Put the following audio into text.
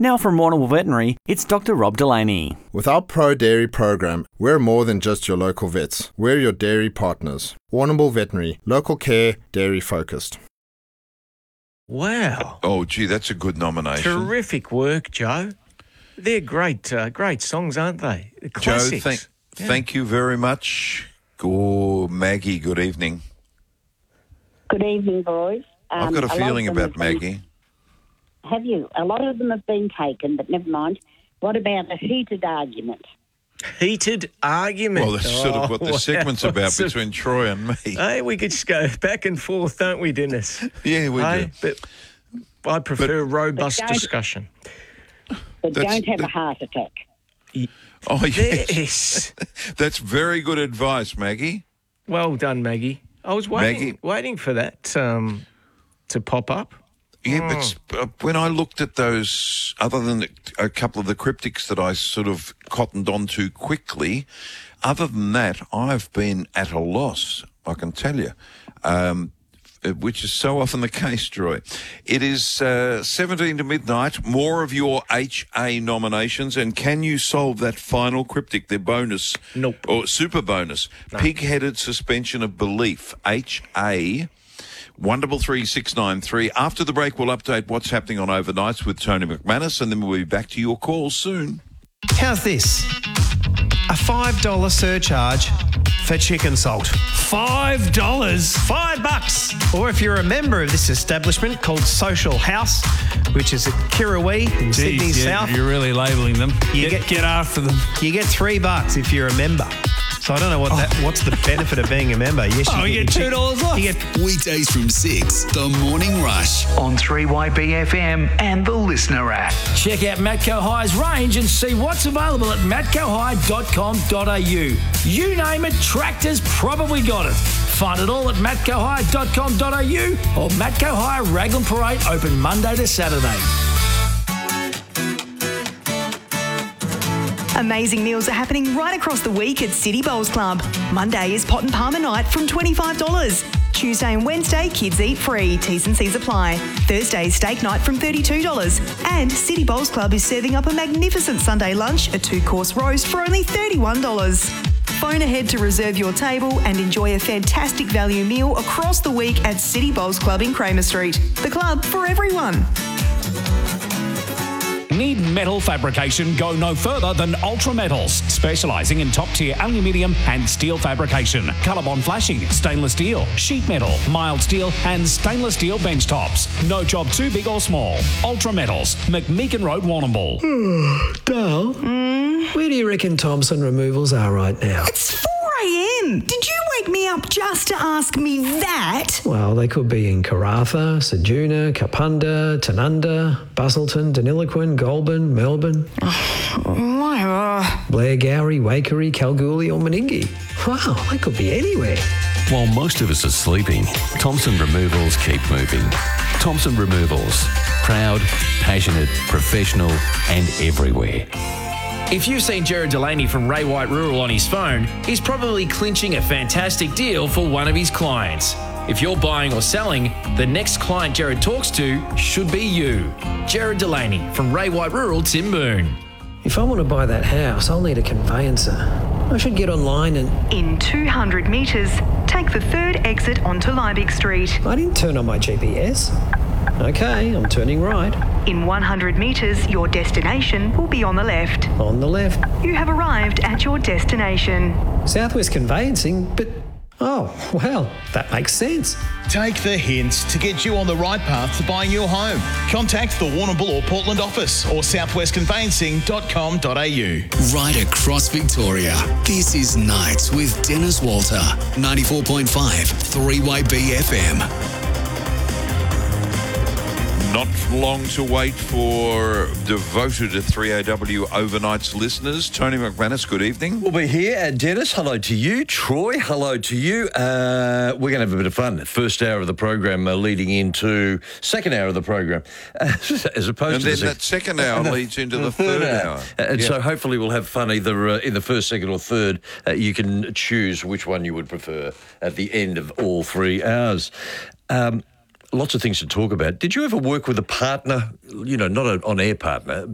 Now from Warrnambool Veterinary, it's Dr. Rob Delaney. With our Pro Dairy program, we're more than just your local vets. We're your dairy partners. Warrnambool Veterinary, local care, dairy focused. Wow. Oh, gee, that's a good nomination. Terrific work, Joe. They're great songs, aren't they? The classics. Joe, thank you very much. Maggie, good evening. Good evening, boys. I've got a feeling about Maggie. Have you? A lot of them have been taken, but never mind. What about a heated argument? Heated argument? Well, that's sort of what the segment's about between Troy and me. Hey, we could just go back and forth, don't we, Dennis? Yeah, we do. But I prefer robust discussion. But don't have a heart attack. Oh, yes. That's very good advice, Maggie. Well done, Maggie. I was waiting for that to pop up. Yeah, but when I looked at those, other than a couple of the cryptics that I sort of cottoned onto quickly, other than that, I've been at a loss, I can tell you, which is so often the case, Troy. It is 17 to midnight, more of your HA nominations, and can you solve that final cryptic, their bonus? Nope. Or super bonus? No. Pig-headed suspension of belief, HA. 133-693. After the break, we'll update what's happening on overnights with Tony McManus, and then we'll be back to your calls soon. How's this? A $5 surcharge for chicken salt. $5? $5. Or if you're a member of this establishment called Social House, which is at Kirrawee in Sydney South. You're really labelling them. Get after them. You get $3 if you're a member. So I don't know what's the benefit of being a member. Yes, you get $2 off. You get weekdays from 6, The Morning Rush on 3YBFM and the Listener app. Check out Matco High's range and see what's available at matcohigh.com.au. You name it, tractors probably got it. Find it all at matcohigh.com.au or Matco High Raglan Parade, open Monday to Saturday. Amazing meals are happening right across the week at City Bowls Club. Monday is pot and palmer night from $25. Tuesday and Wednesday, kids eat free. T's and C's apply. Thursday, steak night from $32. And City Bowls Club is serving up a magnificent Sunday lunch, a 2-course roast for only $31. Phone ahead to reserve your table and enjoy a fantastic value meal across the week at City Bowls Club in Kramer Street. The club for everyone. Need metal fabrication? Go no further than Ultra Metals, specialising in top-tier aluminium and steel fabrication, colour-bond flashing, stainless steel, sheet metal, mild steel and stainless steel bench tops. No job too big or small. Ultra Metals, McMeekin Road, Warrnambool. Dale, where do you reckon Thompson Removals are right now? It's 4 a.m. Did you wake me up just to ask me that? Well, they could be in Karratha, Ceduna, Kapunda, Tanunda, Busselton, Deniliquin, Goulburn, Melbourne. Blairgowrie, Waikerie, Kalgoorlie or Meningie. Wow, they could be anywhere. While most of us are sleeping, Thompson Removals keep moving. Thompson Removals. Proud, passionate, professional and everywhere. If you've seen Jared Delaney from Ray White Rural on his phone, he's probably clinching a fantastic deal for one of his clients. If you're buying or selling, the next client Jared talks to should be you. Jared Delaney from Ray White Rural, Timboon. If I want to buy that house, I'll need a conveyancer. I should get online and... In 200 metres, take the third exit onto Liebig Street. I didn't turn on my GPS. Okay, I'm turning right. In 100 metres, your destination will be on the left. On the left. You have arrived at your destination. Southwest Conveyancing, but... Oh, well, that makes sense. Take the hints to get you on the right path to buying your home. Contact the Warrnambool or Portland office or southwestconveyancing.com.au. Right across Victoria, this is Nights with Dennis Walter, 94.5 3YBFM. Not long to wait for devoted 3AW overnights listeners. Tony McManus, good evening. We'll be here. Dennis, hello to you. Troy, hello to you. We're going to have a bit of fun. First hour of the program leading into second hour of the program. As opposed and to then that second hour leads into the third hour. And so hopefully we'll have fun either in the first, second or third. You can choose which one you would prefer at the end of all 3 hours. Lots of things to talk about. Did you ever work with a partner, not an on-air partner,